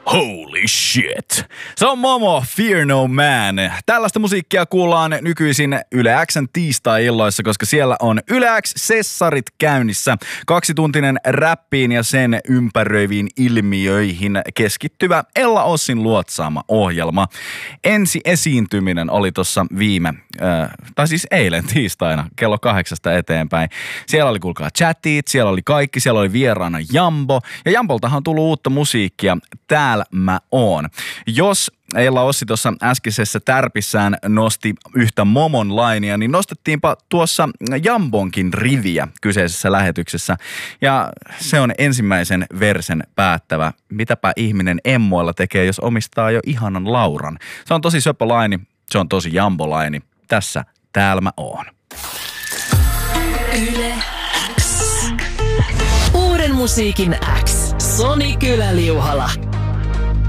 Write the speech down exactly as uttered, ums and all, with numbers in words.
Holy shit. Se on Momo, Fear No Man. Tällaista musiikkia kuullaan nykyisin Yle X:n tiistai-illoissa, koska siellä on Yle X-sessarit käynnissä. Kaksituntinen räppiin ja sen ympäröiviin ilmiöihin keskittyvä Ella Ossin luotsaama ohjelma. Ensi esiintyminen oli tuossa viime, äh, tai siis eilen tiistaina kello kahdeksasta eteenpäin. Siellä oli kuulkaa chatit, siellä oli kaikki, siellä oli vieraana Jambo. Ja Jamboltahan on tullut uutta musiikkia. Täällä mä oon. Jos Ella Ossi tuossa äskeisessä tärpissään nosti yhtä Momon lainia, niin nostettiinpa tuossa Jambonkin riviä kyseisessä lähetyksessä. Ja se on ensimmäisen versen päättävä. Mitäpä ihminen emmoilla tekee, jos omistaa jo ihanan lauran. Se on tosi söpö laini, se on tosi Jambo-laini. Tässä täällä mä oon. Yle X. Uuden musiikin X. Soni Kylä-Liuhala.